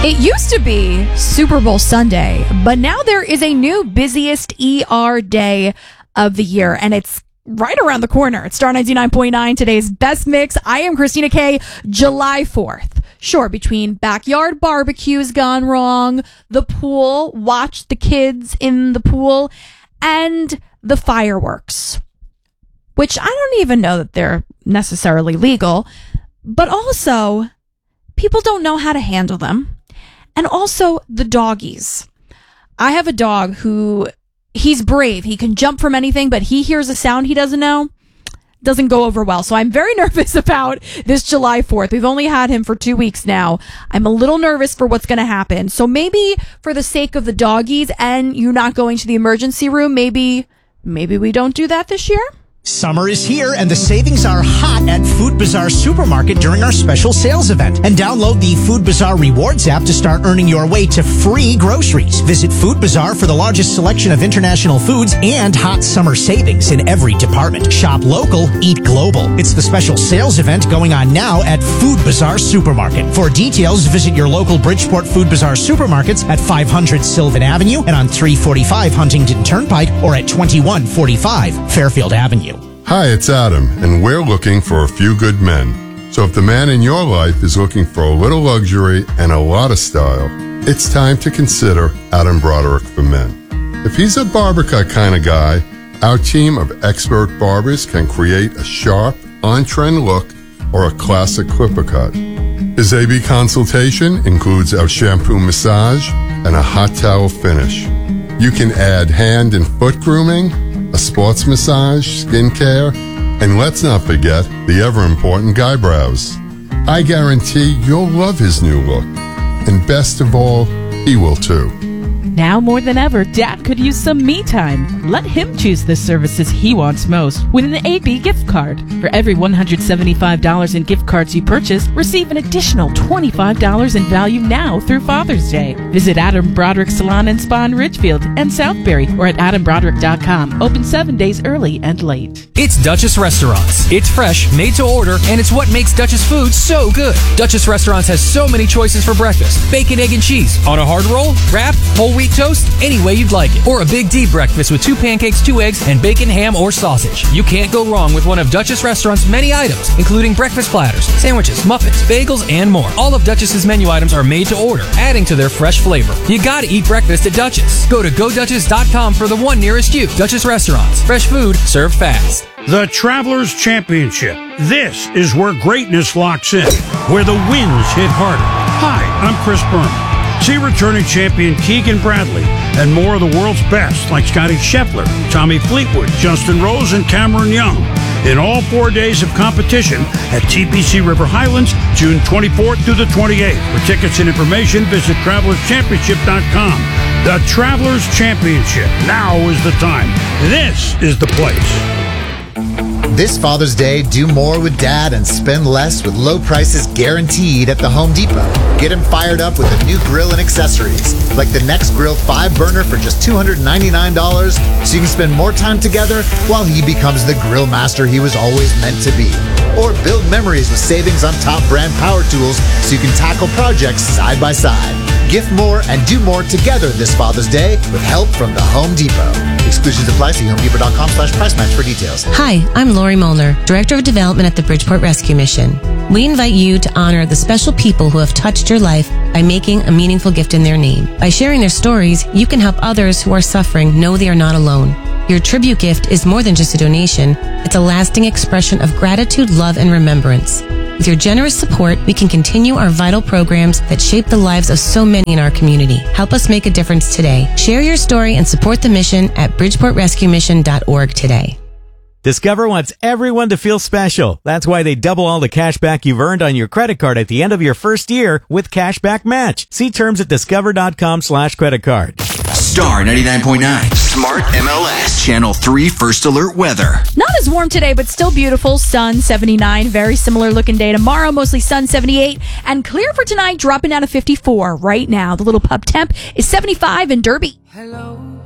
It used to be Super Bowl Sunday, but now there is a new busiest ER day of the year, and it's right around the corner. It's Star 99.9, today's best mix. I am Christina K. July 4th. Sure, between backyard barbecues gone wrong, the pool, watch the kids in the pool, and the fireworks, which I don't even know that they're necessarily legal, but also people don't know how to handle them. And also the doggies. I have a dog who, he's brave. He can jump from anything, but he hears a sound he doesn't know. Doesn't go over well. So I'm very nervous about this July 4th. We've only had him for 2 weeks now. I'm a little nervous for what's going to happen. So maybe for the sake of the doggies and you not going to the emergency room, maybe we don't do that this year. Summer is here and the savings are hot at Food Bazaar Supermarket during our special sales event. And download the Food Bazaar Rewards app to start earning your way to free groceries. Visit Food Bazaar for the largest selection of international foods and hot summer savings in every department. Shop local, eat global. It's the special sales event going on now at Food Bazaar Supermarket. For details, visit your local Bridgeport Food Bazaar supermarkets at 500 Sylvan Avenue and on 345 Huntington Turnpike or at 2145 Fairfield Avenue. Hi, it's Adam, and we're looking for a few good men. So if the man in your life is looking for a little luxury and a lot of style, it's time to consider Adam Broderick for Men. If he's a barber cut kind of guy, our team of expert barbers can create a sharp, on-trend look or a classic clipper cut. His AB consultation includes our shampoo massage and a hot towel finish. You can add hand and foot grooming, a sports massage, skincare, and let's not forget the ever-important guy brows. I guarantee you'll love his new look. And best of all, he will too. Now more than ever, Dad could use some me time. Let him choose the services he wants most with an AB gift card. For every $175 in gift cards you purchase, receive an additional $25 in value now through Father's Day. Visit Adam Broderick Salon and Spa in Ridgefield and Southbury or at AdamBroderick.com. Open 7 days early and late. It's Duchess Restaurants. It's fresh, made to order, and it's what makes Duchess food so good. Duchess Restaurants has so many choices for breakfast. Bacon, egg, and cheese. On a hard roll, wrap, whole wheat toast, any way you'd like it. Or a big D breakfast with 2 pancakes, 2 eggs, and bacon, ham, or sausage. You can't go wrong with one of Duchess Restaurant's many items, including breakfast platters, sandwiches, muffins, bagels, and more. All of Duchess's menu items are made to order, adding to their fresh flavor. You gotta eat breakfast at Duchess. Go to GoDuchess.com for the one nearest you. Duchess Restaurants. Fresh food, served fast. The Travelers Championship. This is where greatness locks in, where the wins hit harder. Hi, I'm Chris Berman. See returning champion Keegan Bradley and more of the world's best like Scotty Scheffler, Tommy Fleetwood, Justin Rose, and Cameron Young in all 4 days of competition at TPC River Highlands, June 24th through the 28th. For tickets and information, visit TravelersChampionship.com. The Travelers Championship. Now is the time. This is the place. This Father's Day, do more with Dad and spend less with low prices guaranteed at the Home Depot. Get him fired up with a new grill and accessories, like the Next Grill 5-burner for just $299, so you can spend more time together while he becomes the grill master he was always meant to be. Or build memories with savings on top brand power tools so you can tackle projects side by side. Gift more and do more together this Father's Day with help from the Home Depot. Exclusions apply. See HomeDepot.com/price match for details. Hi, I'm Lori Molnar, Director of Development at the Bridgeport Rescue Mission. We invite you to honor the special people who have touched your life by making a meaningful gift in their name. By sharing their stories, you can help others who are suffering know they are not alone. Your tribute gift is more than just a donation. It's a lasting expression of gratitude, love, and remembrance. With your generous support, we can continue our vital programs that shape the lives of so many in our community. Help us make a difference today. Share your story and support the mission at BridgeportRescueMission.org today. Discover wants everyone to feel special. That's why they double all the cash back you've earned on your credit card at the end of your first year with Cashback Match. See terms at discover.com/creditcard. Star 99.9, Smart MLS, Channel 3 First Alert Weather. Not as warm today, but still beautiful. Sun 79, very similar looking day tomorrow. Mostly sun 78, and clear for tonight, dropping down to 54 right now. The little pup temp is 75 in Derby. Hello.